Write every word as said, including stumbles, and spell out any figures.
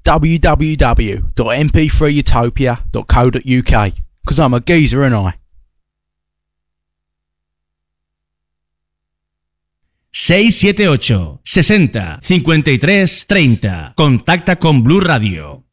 w w w dot m p three utopia dot co dot u k, because I'm a geezer, and I. seis siete ocho, sesenta, cincuenta y tres, treinta. Contacta con Blue Radio.